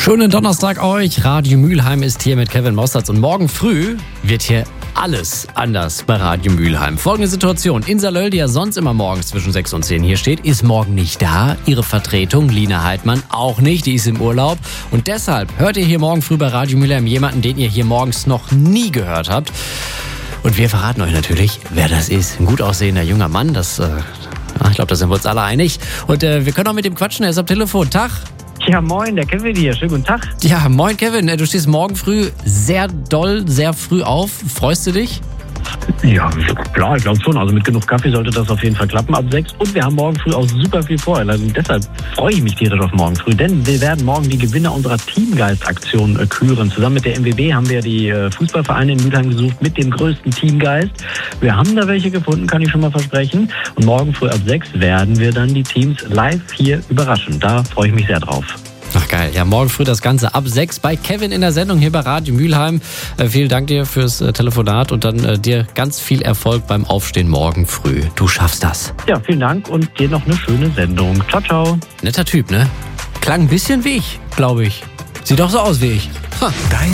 Schönen Donnerstag euch. Radio Mülheim ist hier mit Kevin Mossertz und morgen früh wird hier alles anders bei Radio Mülheim. Folgende Situation. Insa Löll, die ja sonst immer morgens zwischen 6 und 10 hier steht, ist morgen nicht da. Ihre Vertretung, Lina Heidmann, auch nicht. Die ist im Urlaub. Und deshalb hört ihr hier morgen früh bei Radio Mülheim jemanden, den ihr hier morgens noch nie gehört habt. Und wir verraten euch natürlich, wer das ist. Ein gut aussehender junger Mann, ich glaube, da sind wir uns alle einig. Und wir können auch mit ihm quatschen, er ist am Telefon. Tag. Ja, moin, der Kevin hier. Schönen guten Tag. Ja, moin Kevin. Du stehst morgen früh sehr doll, sehr früh auf. Freust du dich? Ja, klar, ich glaube schon. Also mit genug Kaffee sollte das auf jeden Fall klappen ab 6. Und wir haben morgen früh auch super viel vor. Also deshalb freue ich mich tierisch auf morgen früh. Denn wir werden morgen die Gewinner unserer Teamgeist-Aktion küren. Zusammen mit der MWB haben wir die Fußballvereine in Mülheim gesucht mit dem größten Teamgeist. Wir haben da welche gefunden, kann ich schon mal versprechen. Und morgen früh ab 6 werden wir dann die Teams live hier überraschen. Da freue ich mich sehr drauf. Ach geil, ja, morgen früh das Ganze ab 6 bei Kevin in der Sendung hier bei Radio Mülheim. Vielen Dank dir fürs Telefonat und dann dir ganz viel Erfolg beim Aufstehen morgen früh. Du schaffst das. Ja, vielen Dank und dir noch eine schöne Sendung. Ciao, ciao. Netter Typ, ne? Klang ein bisschen wie ich, glaube ich. Sieht doch so aus wie ich. Ha.